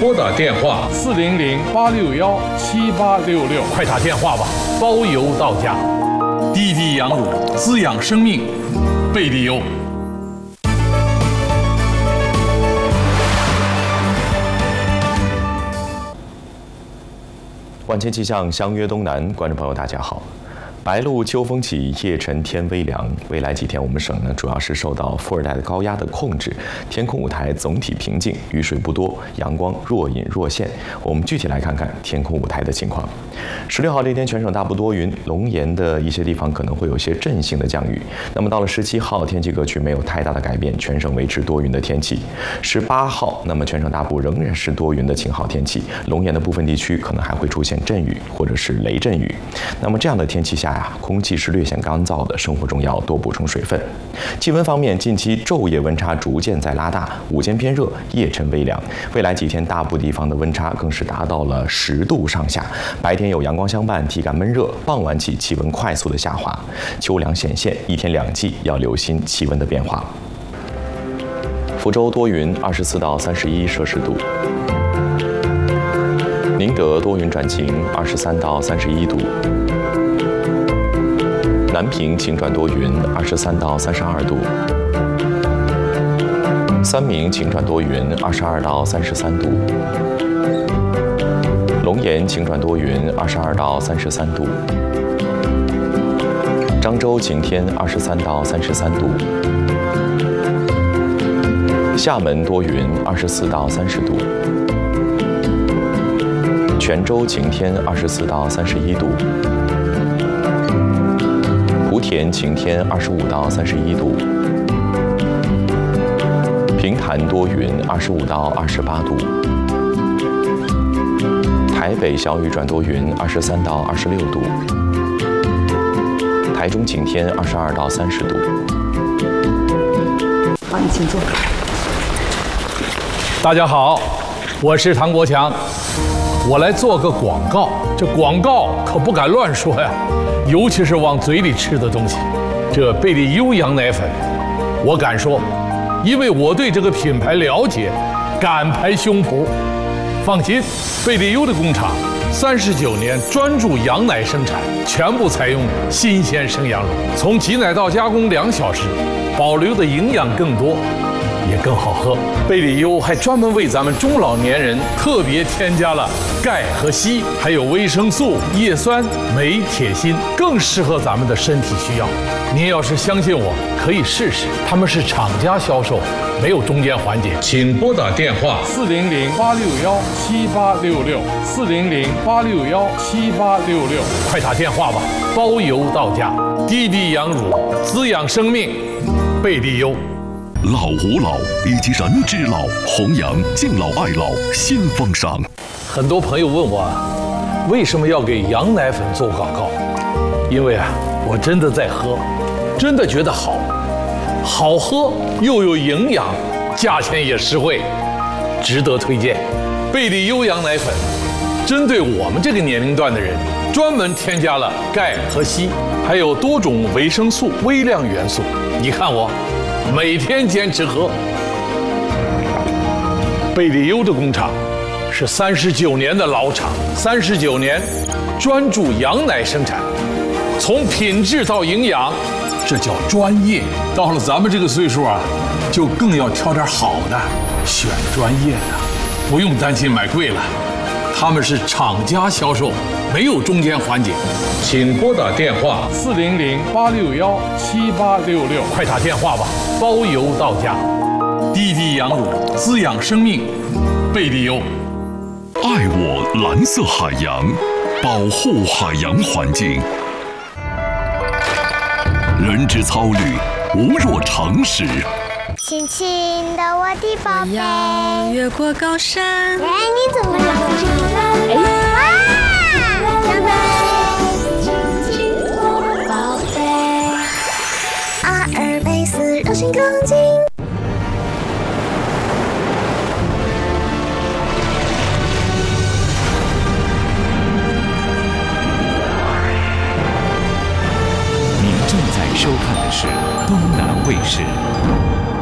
拨打电话400-861-7866，快打电话吧，包邮到家。地地羊乳滋养生命，贝利优。 万千气象，相约东南，观众朋友大家好。白露秋风起，夜沉天微凉。未来几天，我们省呢主要是受到副热带的高压的控制，天空舞台总体平静，雨水不多，阳光若隐若现。我们具体来看看天空舞台的情况。16号这天，全省大部多云，龙岩的一些地方可能会有些阵性的降雨。那么到了17号，天气格局没有太大的改变，全省维持多云的天气。18号，那么全省大部仍然是多云的晴好天气，龙岩的部分地区可能还会出现阵雨或者是雷阵雨。那么这样的天气下，空气是略显干燥的，生活中要多补充水分。气温方面，近期昼夜温差逐渐在拉大，午间偏热，夜沉微凉。未来几天，大部地方的温差更是达到了10度上下。白天有阳光相伴，体感闷热；傍晚起气温快速的下滑，秋凉显现。一天两季要留心气温的变化。福州多云，24到31摄氏度；宁德多云转晴，23到31度。南平晴转多云，23到32度；三明晴转多云，22到33度；龙岩晴转多云，22到33度；漳州晴天，23到33度；厦门多云，24到30度；泉州晴天，24到31度；莆田晴天，25到31度；平潭多云，25到28度；台北小雨转多云，23到26度；台中晴天，22到30度。 好，你请坐。 大家好，我是唐国强，我来做个广告。这广告可不敢乱说呀，尤其是往嘴里吃的东西。这贝利优羊奶粉，我敢说，因为我对这个品牌了解，敢拍胸脯。放心，贝利优的工厂39年专注羊奶生产，全部采用新鲜生羊乳，从挤奶到加工2小时，保留的营养更多，也更好喝。贝利优还专门为咱们中老年人特别添加了钙和硒，还有维生素、叶酸、镁、铁、锌，更适合咱们的身体需要。您要是相信我，可以试试。他们是厂家销售，没有中间环节。请拨打电话400-861-7866，400-861-7866，快打电话吧，包邮到家。地地羊乳滋养生命，贝利优。 老吾老以及人之老，弘扬敬老爱老新风尚。 很多朋友问我，为什么要给羊奶粉做广告？因为我真的在喝，真的觉得好，好喝又有营养，价钱也实惠，值得推荐。贝利优羊奶粉针对我们这个年龄段的人，专门添加了钙和硒，还有多种维生素、微量元素。你看我每天坚持喝。贝利优的工厂是39年的老厂，39年专注羊奶生产，从品质到营养，这叫专业。到了咱们这个岁数就更要挑点好的，选专业的，不用担心买贵了。他们是厂家销售，没有中间环节。请拨打电话400-861-7866，快打电话吧，包邮到家。地地羊乳滋养生命，贝利优。 爱我蓝色海洋，保护海洋环境。人之操履，无若长矢。 轻轻的我的宝贝， 越过高山。 哎，你怎么了？哎，哇，宝贝，轻轻我的宝贝，阿尔卑斯让心更近。